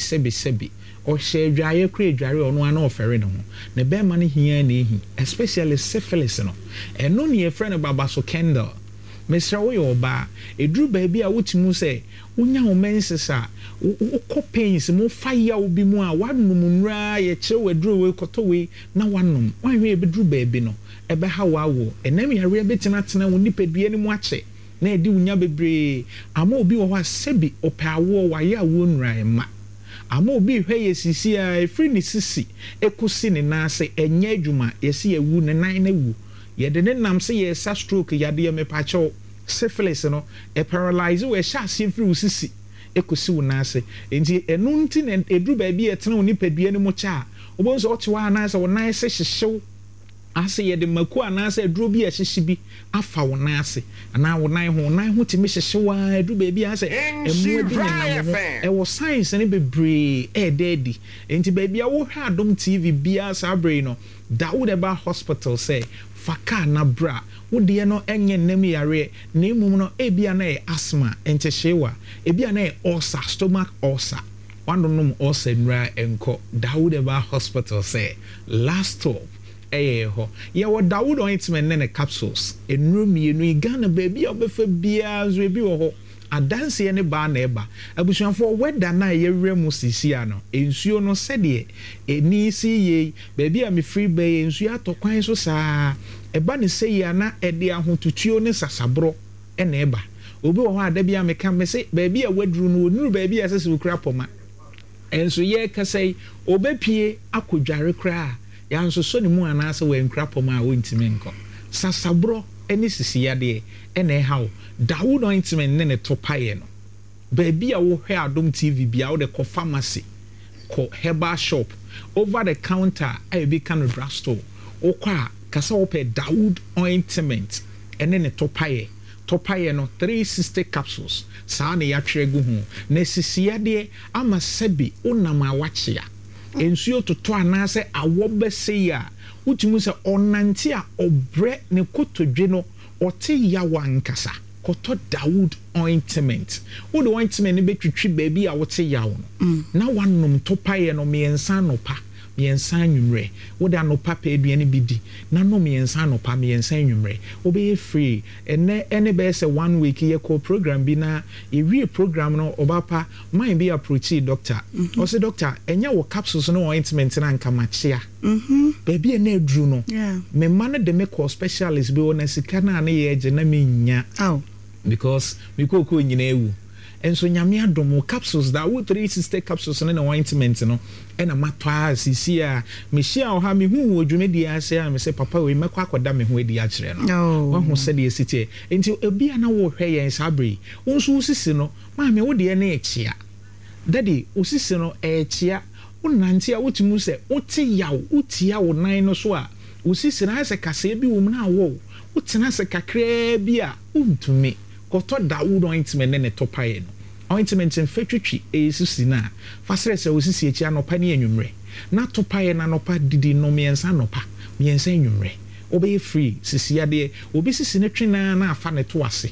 sebi o she dwaye kra dware ono ana ofere no ne be ma ne hia na ehi especially syphilis no eno ne ye friend baba so Kendall Mr. Oyoba edru baby a wotimu say wonya wo mensesa wo pains mo fire obi mu a wanum nra ye kire wadru we koto we na wanum wanwe ebedru baby no ebe ha wawo enam yare betina tena wo nipadua ni mu ache na edi wunya bebre ama obi wo ha sebi opawo wa ya wo nra ma ama obi hwe yesisi a efri ni sisi ekosi ne na se enye adwuma yesi ewu ne nan na wu ye de ne nam se ye sa stroke yade ye mepacho syphilis no e paralyze we sha se efri usisi ekosi wo na se enti enu nti na edru ba bi etena wo nipadua ni mu cha obonso otewa na se wo nan se hyehyew ase ye de maku anase edru bi ehyeshi bi afa wo nan ase ana wo nan ho timi hyehyewa edru ba bi ase emu bi na wo e wo science ne bebre dedi enti ba bi a wo hwa Adom TV bia sabre no Dawudeba Hospital say faka na bra wo de no enye nem yare na emum no ebia na e asthma ente hyewa ebia na e ulcer stomach ulcer wandonum ulcer nra enko Dawudeba Hospital say last stop ho ya wo Dawud ointment ne capsules enru mienu Ghana baby obefa bia zo ebi wo ho adanse ne ba na eba abusuanfo weda na ye remu sisi ano ensuo no sede eni si ye baby am free bay ensuo atokwan so saa eba ne sei ana ede ahotutuo ne sasabro na eba obi wo ho adabia meka me se baby a waduru no onuru baby a sese ukra poma enso ye kasai obepie akodware kra ya nso so ne mu anase we nkrapoma a wontime nko sasabro eni sisi yade ene hawo Dawud ointment ne topaye no baby a wo hwe Adom TV bia wo de ko pharmacy ko herbal shop over the counter a be can drugstore wo kwa kasa wo pe Dawud ointment ene ne topaye no 360 capsules saa ne ya twegu hu na sisi yade ama sebi onama wachia ensuo toto anase awobese ya utimu se onante a obre ne kotodwe no ote ya wankasa koto Dawud ointment wo the ointment ne betwitwi baby a wote ya wo na wanom topaye no miensa nopa miensa nwumre wo da nopa pa aduane bidi na no miensa nopa miensa nwumre wo be free ene be se 1 week ye ko program bi na ewie program no obapa mind be approach doctor o se doctor enya wo capsules no ointment na nka machia baby e na edru no me man de me ko specialist be wona sika na na ye je na me nya because we ko nyina ewu enso nyame adom capsules da wo 360 capsules na ointment no ena matwa sisi a mehia o ha me hu odwumedi ase a me se papa we mekwa akoda me hu edi a kire no wo hu se de siti enti obi ana wo hwe yen sabre wonso usisi no ma me wo de na echia daddy usisi no echia wonante a wotimu se wote yawo utia wo nan no so a usisi na ase kase bi wo mu na wo wotena se kakra bi a untumi koto Dawud ointment ne topaye no ointment mfetwitwi esisi na fasere se osisi echi anopa ne anwumre na topaye na anopa didi no miensa anopa miensa anwumre obe free sisi ade obi sisi ne twena na afa ne to ase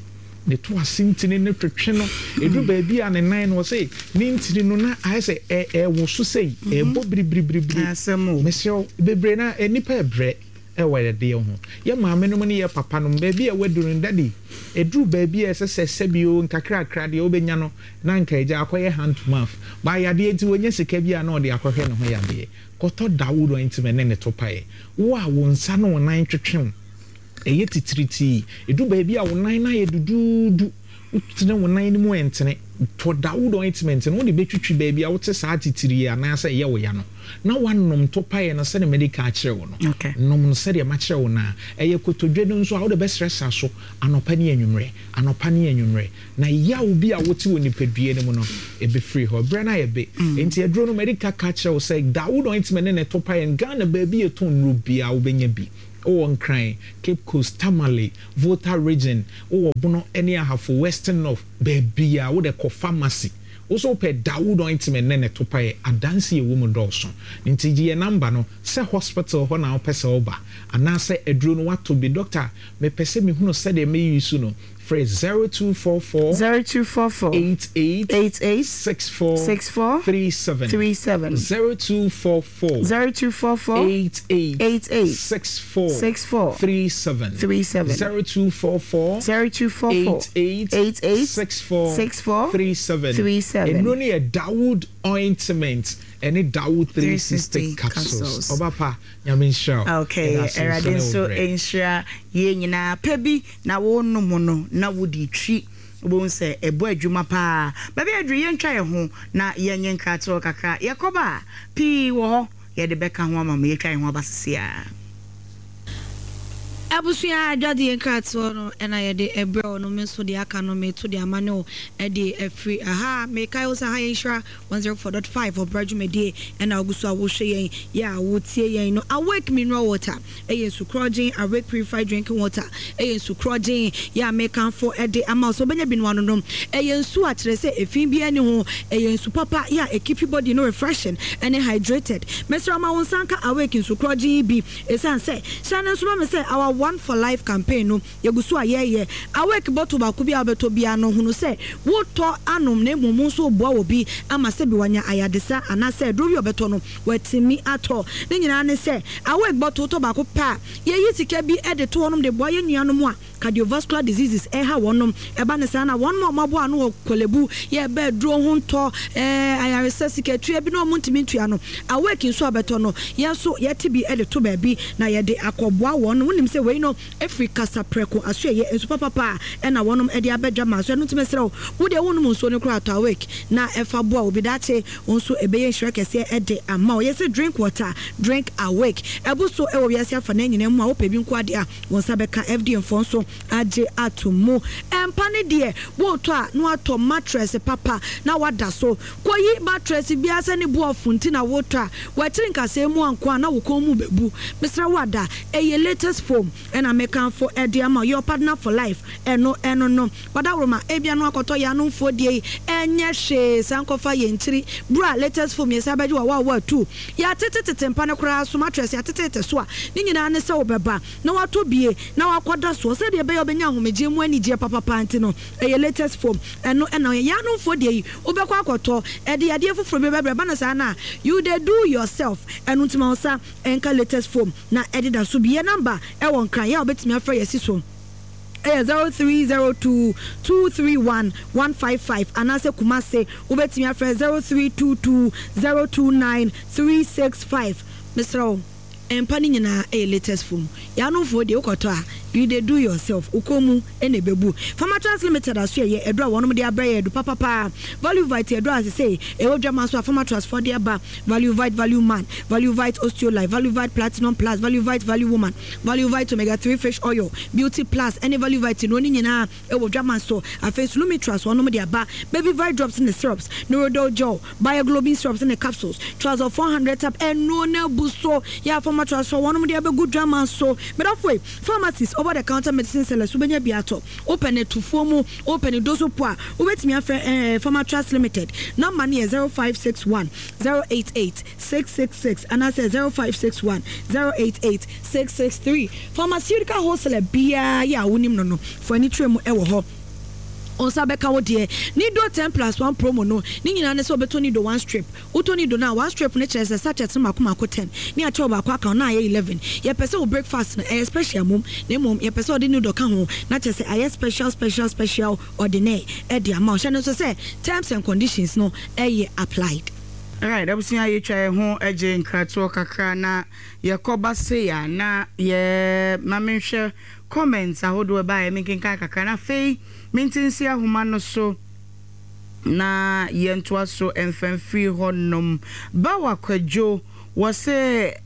ntini ne twetwe no edu baby a ne nan no say ne ntini no na ayese wo so sei bo bribribri asemo mesio bebre na enipa ebre were de ho ye maame no ne ye papa no baby a wadurun daddy edru baby a sese bio nkakra de obenya no na nka eja akoye hand to mouth ba yade enti wonye sika bia na ode akohwe no ho yade koto Dawud ointment ne topaye wo a wonsa no nan twetwe eye titiriti edu baby a wonan na ye dududu tene wo nan ni mu entene to Dawood ointment no de betwitwi baby a wote saa titiri anasa ye wo ya no na wanom to paye no se ne medical kire wo no nom no se de ma kire wo na eye kotodwe no nso a wo de be stress aso anopa ne anwumre na ya wo bi a wote wo nipadue ne mu no e be free ho bra na ye be enti edro no medical kire wo say Dawood ointment ne to paye Ghana baby e ton ru bia wo benya bi on crying Cape Coast Tamale Volta region o bono any half western north baby a wo de ko pharmacy also pe Dawood ointment ne to paye adanse e woman dawson nti je number no se hospital ho na opese oba ana se eduro no wato bi doctor me pese me hunu se de me use no phrase 0244 88 64 37 0244 88 64 37 0244 88 64 37 and only a Dawood ointment and a Dawood 360 capsules. Obapa, yamin show. Okay, erade so ensure ye nyina pebi na wo no mono na wodi twi won se ebo adwuma pa. Ba bi adru ye ntwa ye ho na ye nyen krato kakra. Yakoba pi wo ho ye de beka ho ama ye twa ye ho abasesia. Abusuya jadi enkrato no ena ye de ebro no menso de aka no me to de amano e de free aha me kai osa ha insura 104.5 for brajume de ena ogusu awo hwe yen ya wo tie yen no awake mineral water e yen sucrogin awake purified drinking water e yen sucrogin ya me kan for e de ama so benya bi no no e yen su a kire se efin bi ani ho e yen su papa ya e keep your body no refreshing and hydrated mesra ma won sanka awake sucrogin bi esan se shana so me se our One for Life campaign no yegusu ayeye awake bottle ba ku bi abeto bia no hunu se wo to anom na emumu so boa obi ama se bi wanya ayadesa ana se do bi obeto no watimi ato ne nyina ne se awake bottle to ba ku pa yeyi sika bi ede to onom de boa ye nuanom a cardiovascular diseases ha wonom eba ne sana won mo mabo anu kolebu ye be dro ho nto ayaresa sika tue bi no muntimi tua no awake nso abeto no ye so ye ti bi ede to ba bi na ye de akoboa won wonim se we no Africa sapreko aso ye enso papa na wonom e de abedwa ma so no timesrew wo de wonum nso ne kura to awake na efa boa obi dache onso ebeye hwere kese e de ama ye se drink water drink awake ebuso e wo biase afa na nyina mu a wo pebi nko ade a won sabeka FD mfonso age atomo empa ne de wo to a no ato mattress papa na wada so koyi mattress biase ne boa funti na wo to a wa trinkase mu anko na wo kon mu bebu mesra wada e ye latest foam and I make for Ediama, your partner for life. And no, but I roma Ebia no akoto ya no for the enya she sankofa yentri bra latest for me sabaju wa too. Ya tete tempana kra so mattress ya tete so a ni nyina ne se obeba na wato bie na wakoda so se de be obenya homeje mu ani je papa panti no e latest form and no ya no for the obekwa akoto e de ade foforo be be na sa na you dey do yourself and untima osa enka latest form na edida so bie number e won kan ya obetimi afra yesi so 0302231155 anase kumase obetimi afra 0322029365 Mr. Empani nyina e latest form ya no for de ukoto a you dey do yourself ukomu ene bebu Farmer Trans Limited aso ye edro wonom de abraye edu papa value vite edro as say e wodwa maso Farmer Trans for de aba value vite value man value vite osteolife value vite platinum plus value vite value woman value vite omega 3 fish oil beauty plus any value vite no ni nyina e wodwa maso afes lumitras wonom de aba baby vite drops in the syrups neurodol gel bioglobin syrups in the capsules trials of 400 tab and no na buso ya Farmer Trans for wonom de aba good drama so but of way pharmacies over the counter medicine sellers ubenya biato open it to formu open it doso poa ubetimi afre Farmer Trust Limited number near 0561 088 666 and I say 0561 088 663 pharmaceutical wholesaler bia ya wonim no for any tremu ewo ho onsa beka wo de ni do 10+1 promo no ni nyina ne se obeto ni do 1 strip utoni do na 1 strip ne chere se sachet makoma 10 ni a choba kwa ka na 11 ye pese wo breakfast na special mum ne mum ye pese odi ni do ka ho na chere se aye special ordinary e de amount shane so say terms and conditions no e applied. Alright, abusia ye twa ho eje nkrato kakra na ye koba se ya na ye mamenhwe comments ahodo ba me kenka kakra na fei mintinsi ahoma no so na yento aso enfamfiri honnom bawa kwadwo wose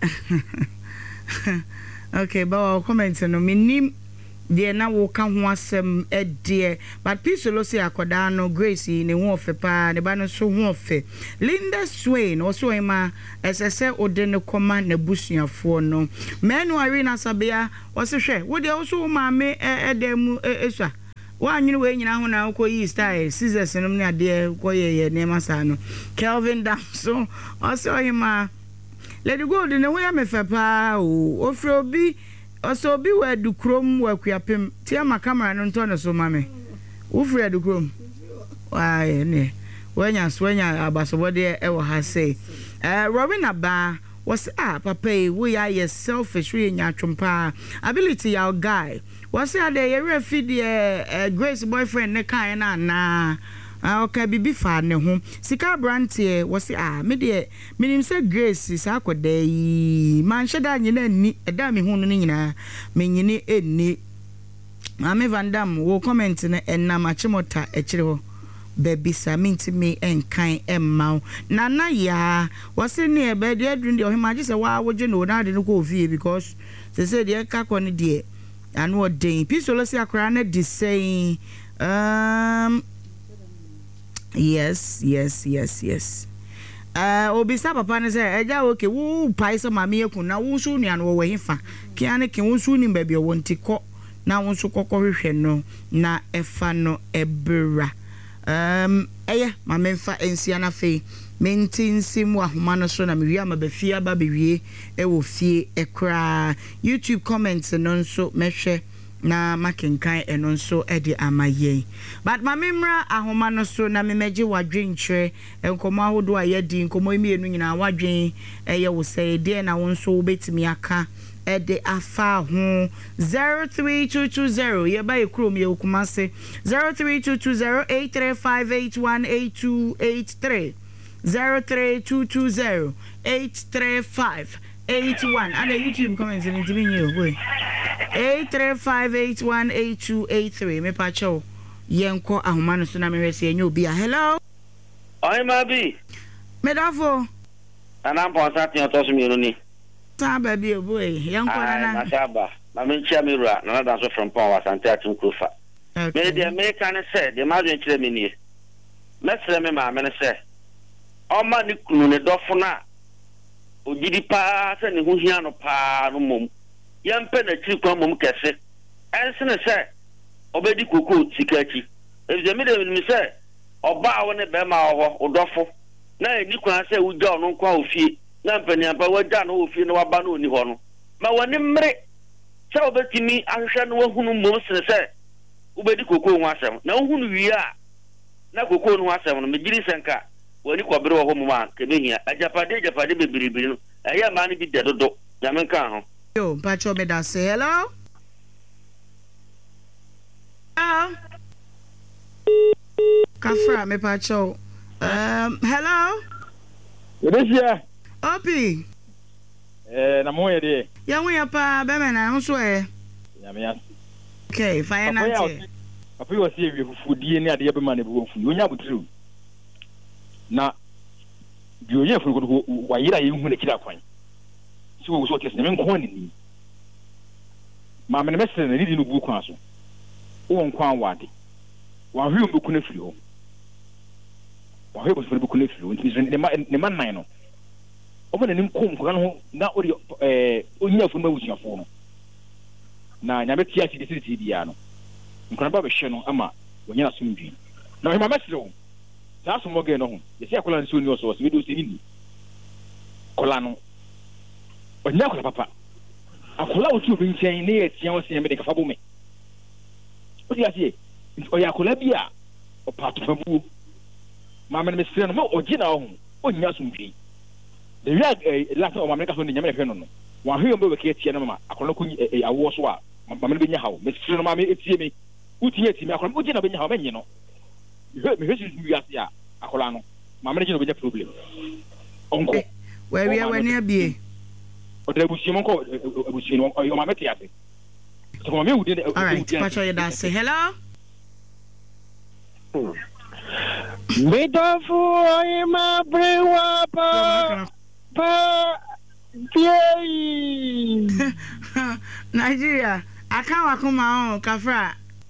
okay bawa comment no minim de na wo ka ho asem de but peace lo se akoda no Grace ne ho ofe pa ne ba no so ho ofe Linda Swain also ema esese ode ne koma na busuafo no menu arena sabia wose hwe wo de wo so maame edem esua wa anwene we nyina ho na ko yi style scissors no ne ade ko ye ne masa no Kelvin Damso also ema let go de ne wo ya mefa pa o ofrobi also be where do chrome work ya pim tia ma camera no nto no so mame wo free do chrome why ne wanya abasobode e wo ha say Robin Aba was papa we are selfish we nya twompa ability your guy was say there you refeed Grace boyfriend ne kan na okay bibi fa ne ho sika brantie wo se me de minim se Grace sa akoda yi man sheda nyina ni eda me hu no nyina me nyini enni Mame Vandam wo comment ne enna machimota ekire ho baby saminti me enkan emma nana ya wo se ne e be de adun de o hima je se wa woje no na de no ko ofie because they say de ka ko ne de anu odin pisolo se akra na de saying yes obisa papa ne say eja okay wo pai so mama ekun na wo su nua no wo hifa kiane ke wo su ni baby wo ntiko na wo su kokko hwehwe no na efa no ebra mama mfa ensia na fe mentinsim wa homa no so na me wi ba fie aba be wie wo fie ekra YouTube comments no so mehwe na makenkan eno nso edi amaye but mamemra ahoma no so na memeje wadwenkyre enkomo ahodo ayedi enkomo emienu nyina wadwen eye wo say de na won so betimi aka ede afa ho 03220 ye ba ekrom ye okumase 0322083581828 032208358 and the YouTube comments in you boy 835818283 me pacho yenko ahoma no so na me rese enyo bia hello oi mabi medafo ana mponsa tin to so mi no ni ta ba bi boy yenko na masaba ma me chia mi rua na da so from pon wa sante atin krofa me de me kan se de ma dwen kire me ni mesre me ma me ne se o ma ni kunu ne dofo na ogidi pa se ne hu hia no pa no mom yampe na chiri kwa mom kese ensene se obedi koko sikachi evze me de mi se oba wo ne be ma ho odofo na eni kwa se uja ono kwa ofie na mpani ampa waja no ofie no waba no oni ho no ma woni mmre se obetimi ahwehwe no wahunu mom se obedi koko ho asem na ohunu wi a na koko no asem no megiri senka woni kwabere ho mom a kebehia ajapade bebiribiri no eya ma ne bi dedodo yamenka ho yo pacho me da say hello Kafra me pacho hello Odisia Opi na mo ye de ya hu pa be me na nso ya me ya okay fine na tie afi wo se wi fufudie ni ade be ma na be wo fu onya butru na bi onya fu ko wa yira ye hu na kira kwan si wo so kesi na me nko ni ma me mesere na ni no bu kwan so wo nkwan wade wa hwe mbuku na firi ho wa hwe mbuku na firi ho nti ne ma nan no o ma nanim kom kwa no na ori onya fu na wusuafo no na nya betia ti di dia no nkwan ba be hwe no ama wonya asumdwi na hwe ma mesere ho za so moge no ho ye se akola nso ni o so we do se ni kola no onya kola papa akola otu obi nchen ne ye tia wo se me de kafa bo me o dia se o ya akola bia o pato fabu ma me mesere no ma ogina ho onya asumdwi the real last of America so ni nyame hwe no no wa hwe mbo be ke tia no ma akola ko awo so a ma me be nya hawo mesere no ma me etie me utie eti me akola ogina be nya hawo menye no me hwe si wiase a akola no ma me gina be nya problem onko we abie o de busi mo ko busi no o ma meti ase Come on, me would. All right, Pacho, that's it. Hello. Bitafu ima brewa pa yay. Nigeria, I can't come on, Kafra.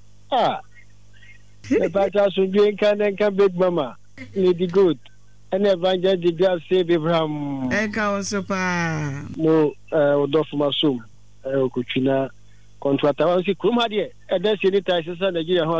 The Pacha should be in Big Mama, Lady Good, and Evangelist God save Abraham. Eka Osopa. No, Odof Masum, Kuchina, contract. I was a Kumadi, and that's the Nigeria.